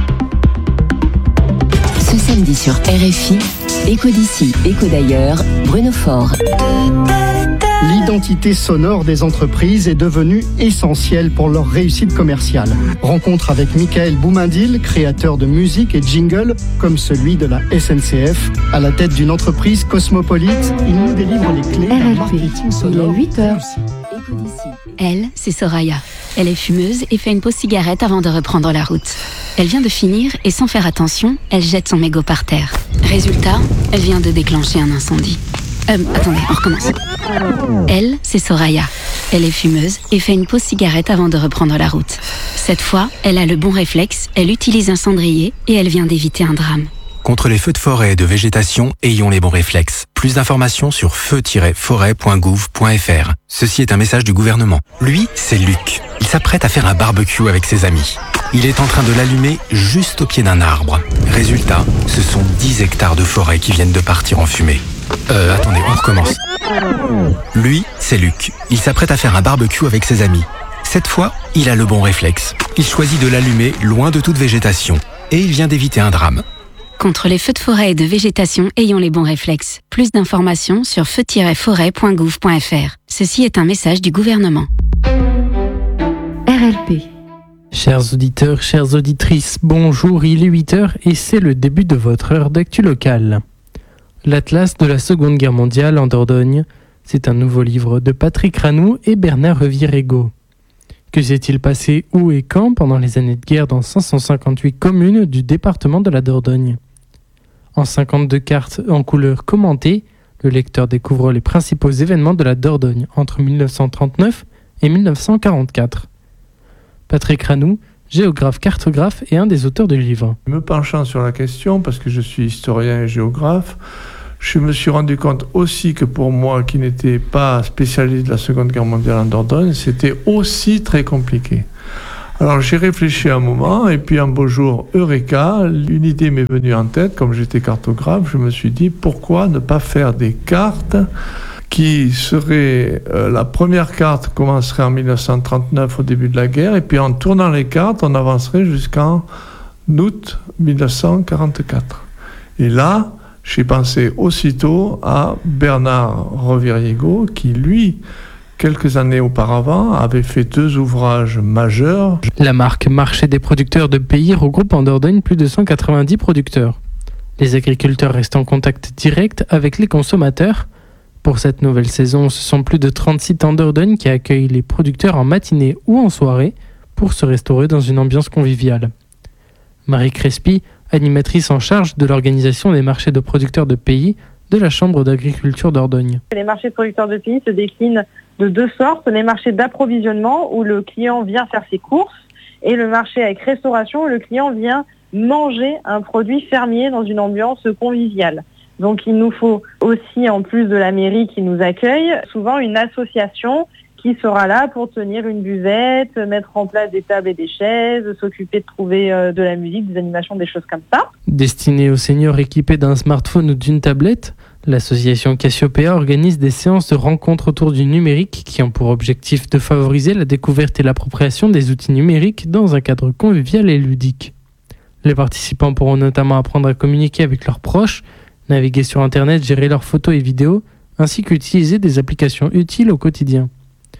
Ce samedi sur RFI, Écho d'ici, Écho d'ailleurs, Bruno Faure. L'identité sonore des entreprises est devenue essentielle pour leur réussite commerciale. Rencontre avec Michael Boumindil, créateur de musique et jingle comme celui de la SNCF. À la tête d'une entreprise cosmopolite, il nous délivre les clés d'un marketing sonore. Il est 8h. Elle, c'est Soraya. Elle est fumeuse et fait une pause cigarette avant de reprendre la route. Elle vient de finir et sans faire attention, elle jette son mégot par terre. Résultat, elle vient de déclencher un incendie. Attendez, on recommence. Elle, c'est Soraya. Elle est fumeuse et fait une pause cigarette avant de reprendre la route. Cette fois, elle a le bon réflexe, elle utilise un cendrier et elle vient d'éviter un drame. Contre les feux de forêt et de végétation, ayons les bons réflexes. Plus d'informations sur feu-forêt.gouv.fr. Ceci est un message du gouvernement. Lui, c'est Luc. Il s'apprête à faire un barbecue avec ses amis. Il est en train de l'allumer juste au pied d'un arbre. Résultat, ce sont 10 hectares de forêt qui viennent de partir en fumée. Attendez, on recommence. Lui, c'est Luc. Il s'apprête à faire un barbecue avec ses amis. Cette fois, il a le bon réflexe. Il choisit de l'allumer loin de toute végétation. Et il vient d'éviter un drame. Contre les feux de forêt et de végétation, ayons les bons réflexes. Plus d'informations sur feu-forêt.gouv.fr. Ceci est un message du gouvernement. RLP. Chers auditeurs, chères auditrices, bonjour, il est 8h et c'est le début de votre heure d'actu locale. L'Atlas de la Seconde Guerre mondiale en Dordogne, c'est un nouveau livre de Patrick Ranou et Bernard Revier-Ego. Que s'est-il passé où et quand pendant les années de guerre dans 558 communes du département de la Dordogne ? En 52 cartes en couleur commentée, le lecteur découvre les principaux événements de la Dordogne entre 1939 et 1944. Patrick Ranou, géographe, cartographe et un des auteurs du livre. Me penchant sur la question, parce que je suis historien et géographe, je me suis rendu compte aussi que pour moi, qui n'étais pas spécialiste de la Seconde Guerre mondiale en Dordogne, c'était aussi très compliqué. Alors j'ai réfléchi un moment, et puis un beau jour, Eureka, une idée m'est venue en tête, comme j'étais cartographe, je me suis dit, pourquoi ne pas faire des cartes qui serait la première carte commencerait en 1939 au début de la guerre et puis en tournant les cartes on avancerait jusqu'en août 1944. Et là j'ai pensé aussitôt à Bernard Revier-Ego qui lui quelques années auparavant avait fait 2 ouvrages majeurs. La marque Marché des producteurs de pays regroupe en Dordogne plus de 190 producteurs. Les agriculteurs restent en contact direct avec les consommateurs. Pour cette nouvelle saison, ce sont plus de 30 sites en Dordogne qui accueillent les producteurs en matinée ou en soirée pour se restaurer dans une ambiance conviviale. Marie Crespi, animatrice en charge de l'organisation des marchés de producteurs de pays de la Chambre d'agriculture Dordogne. Les marchés de producteurs de pays se déclinent de 2 sortes. Les marchés d'approvisionnement où le client vient faire ses courses et le marché avec restauration où le client vient manger un produit fermier dans une ambiance conviviale. Donc il nous faut aussi, en plus de la mairie qui nous accueille, souvent une association qui sera là pour tenir une buvette, mettre en place des tables et des chaises, s'occuper de trouver de la musique, des animations, des choses comme ça. Destinée aux seniors équipés d'un smartphone ou d'une tablette, l'association Cassiopeia organise des séances de rencontres autour du numérique qui ont pour objectif de favoriser la découverte et l'appropriation des outils numériques dans un cadre convivial et ludique. Les participants pourront notamment apprendre à communiquer avec leurs proches, naviguer sur Internet, gérer leurs photos et vidéos, ainsi qu'utiliser des applications utiles au quotidien.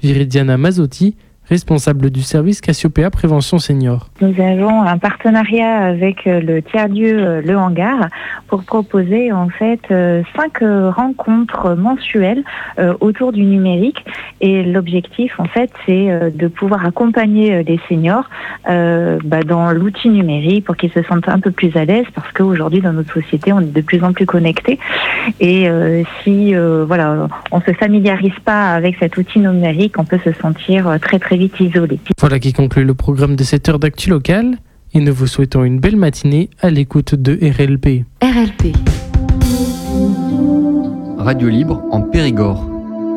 Viridiana Mazzotti, responsable du service Cassiopéa Prévention Senior. Nous avons un partenariat avec le tiers-lieu Le Hangar pour proposer en fait 5 rencontres mensuelles autour du numérique, et l'objectif en fait c'est de pouvoir accompagner les seniors dans l'outil numérique pour qu'ils se sentent un peu plus à l'aise, parce qu'aujourd'hui dans notre société on est de plus en plus connectés, et si on se familiarise pas avec cet outil numérique, on peut se sentir très vite isolé. Voilà qui conclut le programme de cette heure d'actu locale, et nous vous souhaitons une belle matinée à l'écoute de RLP. RLP. Radio libre en Périgord.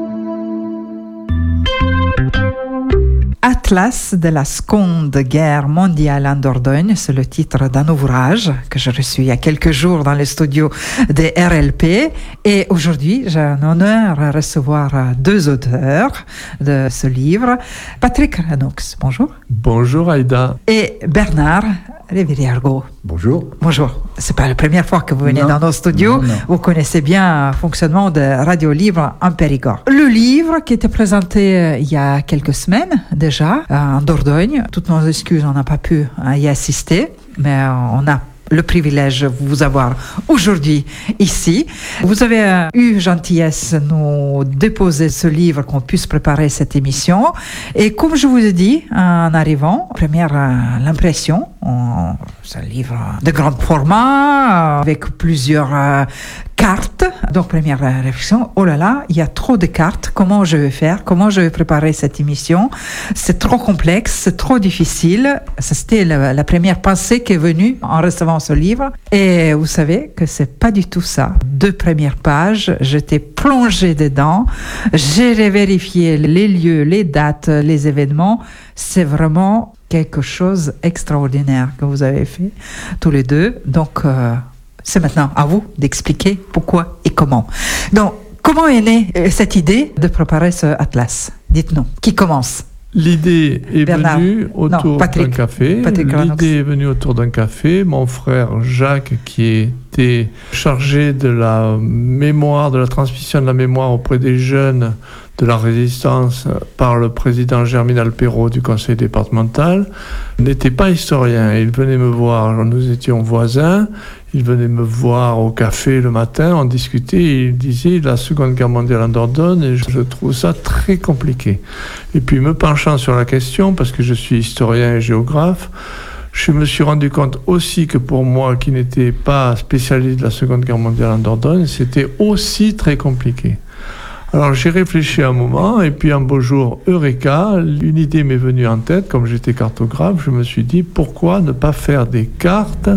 Atlas de la Seconde Guerre mondiale en Dordogne, c'est le titre d'un ouvrage que j'ai reçu il y a quelques jours dans les studios de RLP. Et aujourd'hui, j'ai un honneur à recevoir 2 auteurs de ce livre. Patrick Ranoux, bonjour. Bonjour Aïda. Et Bernard Reviriargo. Bonjour. Bonjour. C'est pas la première fois que vous venez dans nos studios. Non. Vous connaissez bien le fonctionnement de Radio Libre en Périgord. Le livre qui était présenté il y a quelques semaines déjà en Dordogne. Toutes nos excuses, on n'a pas pu y assister, mais on a le privilège de vous avoir aujourd'hui ici. Vous avez eu gentillesse de nous déposer ce livre, qu'on puisse préparer cette émission. Et comme je vous ai dit en arrivant, première l'impression, c'est un livre de grand format avec plusieurs cartes. Donc première réflexion, oh là là, il y a trop de cartes, comment je vais faire, comment je vais préparer cette émission, c'est trop complexe, c'est trop difficile. Ça, c'était la première pensée qui est venue en recevant ce livre. Et vous savez que c'est pas du tout ça. 2 premières pages, j'étais plongée dedans, j'ai vérifié les lieux, les dates, les événements. C'est vraiment quelque chose d'extraordinaire que vous avez fait tous les deux. Donc c'est maintenant à vous d'expliquer pourquoi et comment. Donc, comment est née cette idée de préparer ce atlas? Dites-nous, qui commence? L'idée est venue autour d'un café. L'idée est venue autour d'un café. Mon frère Jacques, qui était chargé de la mémoire, de la transmission de la mémoire auprès des jeunes de la résistance par le président Germinal Perrault du conseil départemental, n'était pas historien. Il venait me voir, nous étions voisins, il venait me voir au café le matin, on discutait, et il disait la Seconde Guerre mondiale en Dordogne, et je trouve ça très compliqué. Et puis me penchant sur la question, parce que je suis historien et géographe, je me suis rendu compte aussi que pour moi, qui n'étais pas spécialiste de la Seconde Guerre mondiale en Dordogne, c'était aussi très compliqué. Alors j'ai réfléchi un moment, et puis un beau jour, Eureka, une idée m'est venue en tête. Comme j'étais cartographe, je me suis dit pourquoi ne pas faire des cartes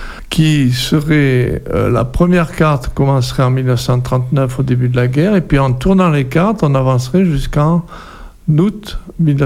qui seraient... la première carte commencerait en 1939 au début de la guerre, et puis en tournant les cartes, on avancerait jusqu'en août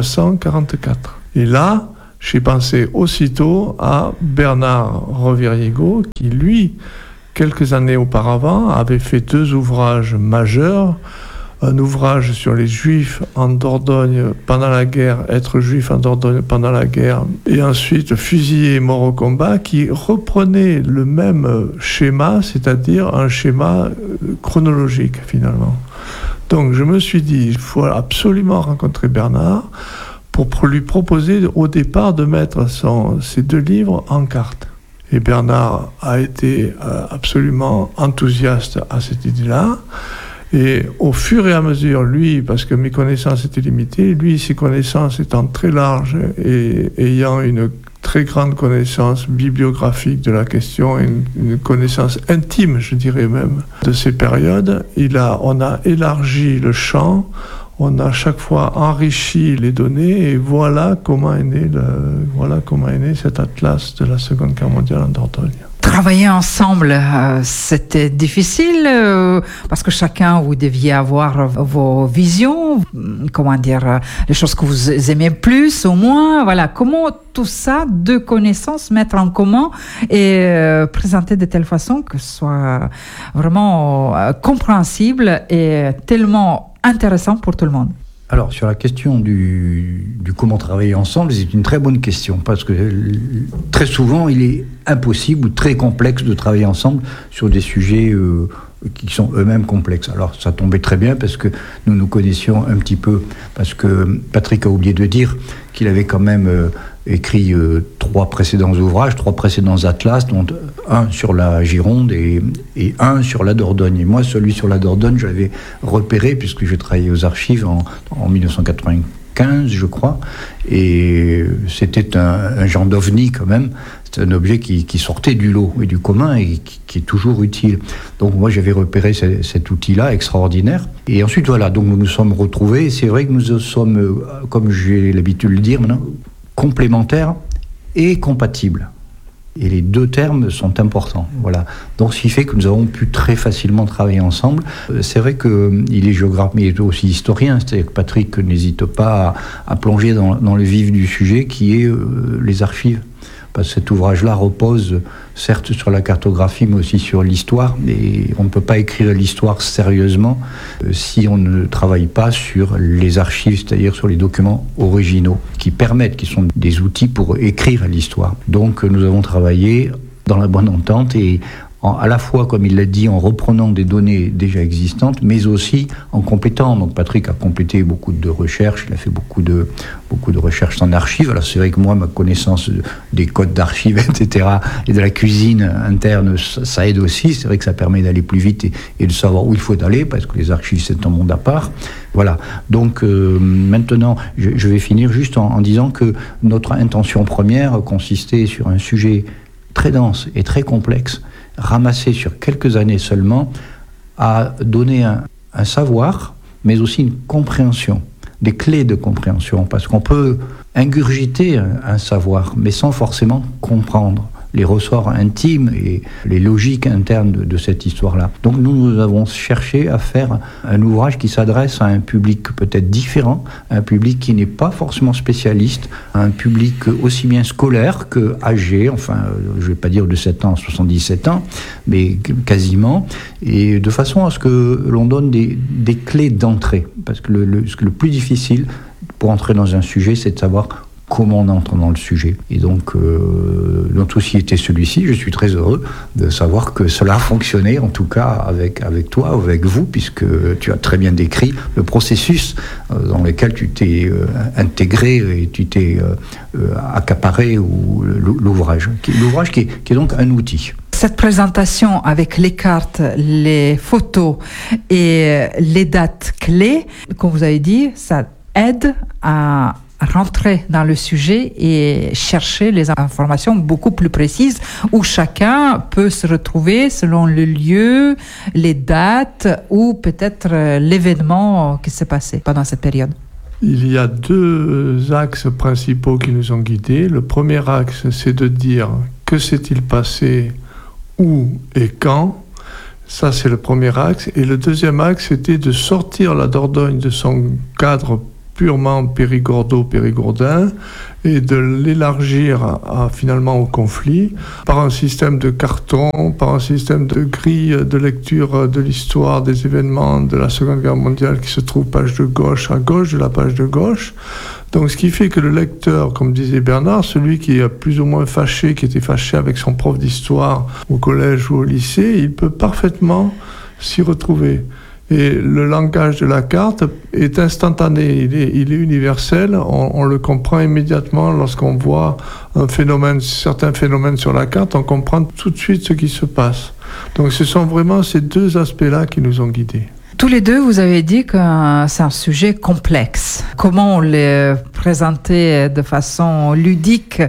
1944. Et là, j'ai pensé aussitôt à Bernard Reviriargo, qui lui, quelques années auparavant, avait fait 2 ouvrages majeurs. Un ouvrage sur les Juifs en Dordogne pendant la guerre, être juif en Dordogne pendant la guerre, et ensuite Fusillés et morts au combat, qui reprenait le même schéma, c'est-à-dire un schéma chronologique finalement. Donc je me suis dit, il faut absolument rencontrer Bernard pour lui proposer au départ de mettre ces 2 livres en carte. Et Bernard a été absolument enthousiaste à cette idée-là. Et au fur et à mesure, lui, parce que mes connaissances étaient limitées, lui, ses connaissances étant très larges et ayant une très grande connaissance bibliographique de la question, une connaissance intime, je dirais même, de ces périodes, on a élargi le champ, on a chaque fois enrichi les données, et voilà comment est né cet atlas de la Seconde Guerre mondiale en Dordogne. Travailler ensemble, c'était difficile parce que chacun, vous deviez avoir vos visions, les choses que vous aimez plus ou moins. Voilà, comment tout ça, 2 connaissances, mettre en commun et présenter de telle façon que ce soit vraiment compréhensible et tellement intéressant pour tout le monde. Alors, sur la question du comment travailler ensemble, c'est une très bonne question, parce que très souvent, il est impossible ou très complexe de travailler ensemble sur des sujets qui sont eux-mêmes complexes. Alors ça tombait très bien parce que nous nous connaissions un petit peu, parce que Patrick a oublié de dire qu'il avait quand même écrit 3 précédents ouvrages, 3 précédents atlas, dont un sur la Gironde et un sur la Dordogne. Et moi, celui sur la Dordogne, je l'avais repéré puisque j'ai travaillé aux archives en 1995, je crois, et c'était un genre d'ovni quand même. C'est un objet qui sortait du lot et du commun et qui est toujours utile. Donc moi, j'avais repéré cet outil-là extraordinaire. Et ensuite, voilà, donc nous nous sommes retrouvés. Et c'est vrai que nous sommes, comme j'ai l'habitude de le dire maintenant, complémentaires et compatibles. Et les 2 termes sont importants. Voilà. Donc, ce qui fait que nous avons pu très facilement travailler ensemble. C'est vrai qu'il est géographe, mais il est aussi historien. C'est-à-dire que Patrick n'hésite pas à plonger dans le vif du sujet, qui est les archives. Parce que cet ouvrage-là repose certes sur la cartographie, mais aussi sur l'histoire. Et on ne peut pas écrire l'histoire sérieusement si on ne travaille pas sur les archives, c'est-à-dire sur les documents originaux, qui sont des outils pour écrire l'histoire. Donc nous avons travaillé dans la bonne entente et à la fois, comme il l'a dit, en reprenant des données déjà existantes, mais aussi en complétant. Donc Patrick a complété beaucoup de recherches, il a fait beaucoup de recherches en archives. Alors c'est vrai que moi, ma connaissance des codes d'archives, etc., et de la cuisine interne, ça aide aussi. C'est vrai que ça permet d'aller plus vite et de savoir où il faut aller, parce que les archives, c'est un monde à part. Voilà. Donc maintenant, je vais finir juste en disant que notre intention première consistait sur un sujet très dense et très complexe, ramassé sur quelques années seulement, à donner un savoir, mais aussi une compréhension, des clés de compréhension, parce qu'on peut ingurgiter un savoir, mais sans forcément comprendre les ressorts intimes et les logiques internes de cette histoire-là. Donc nous avons cherché à faire un ouvrage qui s'adresse à un public peut-être différent, un public qui n'est pas forcément spécialiste, un public aussi bien scolaire que âgé, enfin je ne vais pas dire de 7 ans à 77 ans, mais quasiment, et de façon à ce que l'on donne des clés d'entrée, parce que le plus difficile pour entrer dans un sujet, c'est de savoir comment on entre dans le sujet. Et donc, notre souci était celui-ci. Je suis très heureux de savoir que cela a fonctionné, en tout cas avec toi, avec vous, puisque tu as très bien décrit le processus dans lequel tu t'es intégré et tu t'es accaparé l'ouvrage. L'ouvrage qui est donc un outil. Cette présentation avec les cartes, les photos et les dates clés, comme vous avez dit, ça aide à rentrer dans le sujet et chercher les informations beaucoup plus précises où chacun peut se retrouver selon le lieu, les dates ou peut-être l'événement qui s'est passé pendant cette période. Il y a 2 axes principaux qui nous ont guidés. Le premier axe, c'est de dire que s'est-il passé, où et quand. Ça, c'est le premier axe. Et le deuxième axe, c'était de sortir la Dordogne de son cadre purement périgordo-périgourdin et de l'élargir finalement au conflit par un système de carton, par un système de grille de lecture de l'histoire des événements de la Seconde Guerre mondiale qui se trouve page de gauche à gauche de la page de gauche. Donc ce qui fait que le lecteur, comme disait Bernard, celui qui est plus ou moins fâché, qui était fâché avec son prof d'histoire au collège ou au lycée, il peut parfaitement s'y retrouver. Et le langage de la carte est instantané, il est universel, on le comprend immédiatement lorsqu'on voit certains phénomènes sur la carte, on comprend tout de suite ce qui se passe. Donc ce sont vraiment ces 2 aspects-là qui nous ont guidés. Tous les 2, vous avez dit que c'est un sujet complexe. Comment on le présenter de façon ludique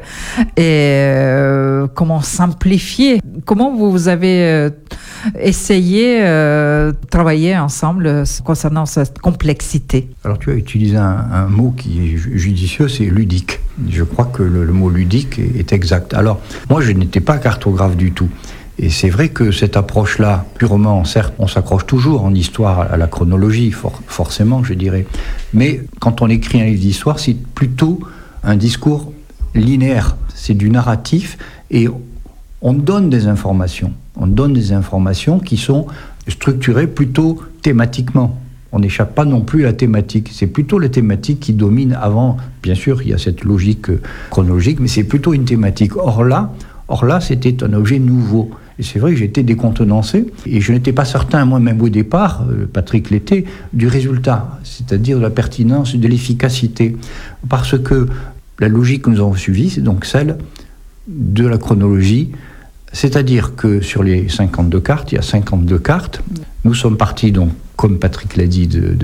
et comment simplifier? Comment vous avez essayé de travailler ensemble concernant cette complexité? Alors tu as utilisé un mot qui est judicieux, c'est ludique. Je crois que le mot ludique est exact. Alors moi je n'étais pas cartographe du tout. Et c'est vrai que cette approche-là, purement, certes, on s'accroche toujours en histoire à la chronologie, forcément, je dirais. Mais quand on écrit un livre d'histoire, c'est plutôt un discours linéaire. C'est du narratif et on donne des informations. On donne des informations qui sont structurées plutôt thématiquement. On n'échappe pas non plus à la thématique. C'est plutôt la thématique qui domine avant. Bien sûr, il y a cette logique chronologique, mais c'est plutôt une thématique. Or là, Or là, c'était un objet nouveau. Et c'est vrai que j'étais décontenancé, et je n'étais pas certain, moi-même au départ, Patrick l'était, du résultat, c'est-à-dire de la pertinence, de l'efficacité. Parce que la logique que nous avons suivie, c'est donc celle de la chronologie, c'est-à-dire que sur les 52 cartes, il y a 52 cartes. Nous sommes partis donc, comme Patrick l'a dit, de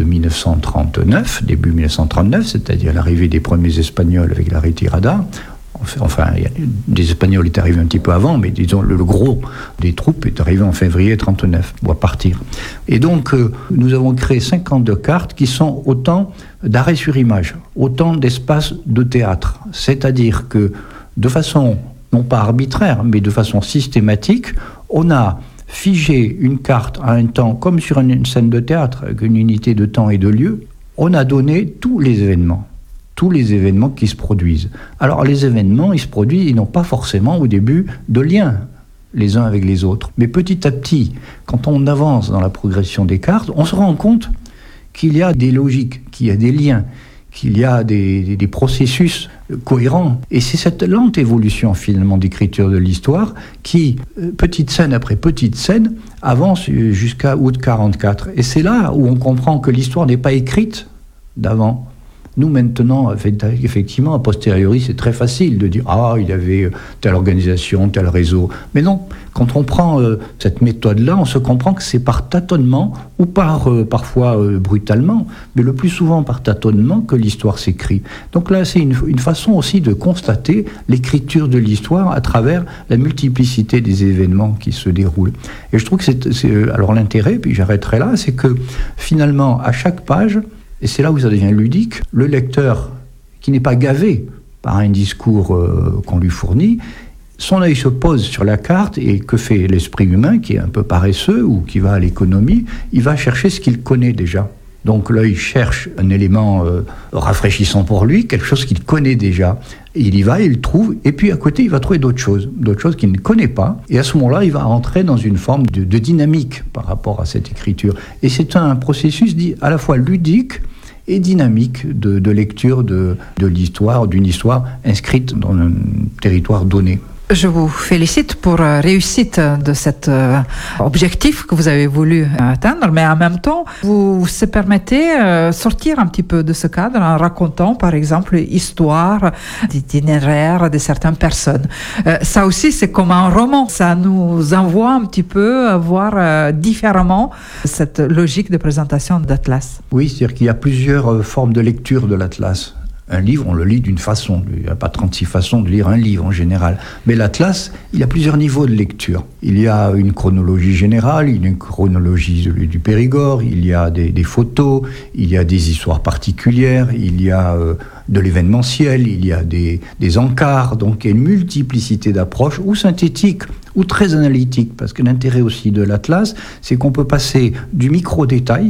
1939, début 1939, c'est-à-dire l'arrivée des premiers Espagnols avec la retirada. Enfin, des Espagnols étaient arrivés un petit peu avant, mais disons le gros des troupes est arrivé en février 1939, on va partir. Et donc, nous avons créé 52 cartes qui sont autant d'arrêts sur image, autant d'espaces de théâtre. C'est-à-dire que, de façon non pas arbitraire, mais de façon systématique, on a figé une carte à un temps, comme sur une scène de théâtre, avec une unité de temps et de lieu, on a donné tous les événements qui se produisent. Alors les événements, ils se produisent, ils n'ont pas forcément au début de lien les uns avec les autres. Mais petit à petit, quand on avance dans la progression des cartes, on se rend compte qu'il y a des logiques, qu'il y a des liens, qu'il y a des processus cohérents. Et c'est cette lente évolution finalement d'écriture de l'histoire qui, petite scène après petite scène, avance jusqu'à août 1944. Et c'est là où on comprend que l'histoire n'est pas écrite d'avant. Nous, maintenant, effectivement, a posteriori, c'est très facile de dire « Ah, il y avait telle organisation, tel réseau ». Mais non, quand on prend cette méthode-là, on se comprend que c'est par tâtonnement, ou parfois brutalement, mais le plus souvent par tâtonnement que l'histoire s'écrit. Donc là, c'est une façon aussi de constater l'écriture de l'histoire à travers la multiplicité des événements qui se déroulent. Et je trouve que alors l'intérêt, puis j'arrêterai là, c'est que finalement, à chaque page, et c'est là où ça devient ludique, le lecteur, qui n'est pas gavé par un discours qu'on lui fournit, son œil se pose sur la carte, et que fait l'esprit humain, qui est un peu paresseux ou qui va à l'économie, il va chercher ce qu'il connaît déjà. Donc l'œil cherche un élément rafraîchissant pour lui, quelque chose qu'il connaît déjà. Il y va, il le trouve, et puis à côté, il va trouver d'autres choses qu'il ne connaît pas. Et à ce moment-là, il va entrer dans une forme de dynamique par rapport à cette écriture. Et c'est un processus dit à la fois ludique et dynamique de lecture de l'histoire, d'une histoire inscrite dans un territoire donné. Je vous félicite pour la réussite de cet objectif que vous avez voulu atteindre, mais en même temps, vous se permettez sortir un petit peu de ce cadre en racontant, par exemple, l'histoire d'itinéraires de certaines personnes. Ça aussi, c'est comme un roman. Ça nous envoie un petit peu voir différemment cette logique de présentation d'Atlas. Oui, c'est-à-dire qu'il y a plusieurs formes de lecture de l'Atlas. Un livre, on le lit d'une façon. Il n'y a pas 36 façons de lire un livre en général. Mais l'Atlas, il y a plusieurs niveaux de lecture. Il y a une chronologie générale, il y a une chronologie du Périgord, il y a des photos, il y a des histoires particulières, il y a de l'événementiel, il y a des encarts. Donc il y a une multiplicité d'approches, ou synthétiques, ou très analytiques. Parce que l'intérêt aussi de l'Atlas, c'est qu'on peut passer du micro-détail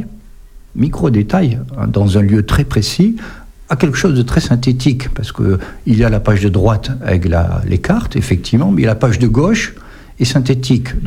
dans un lieu très précis, à quelque chose de très synthétique, parce qu'il y a la page de droite avec les cartes, effectivement, mais la page de gauche est synthétique.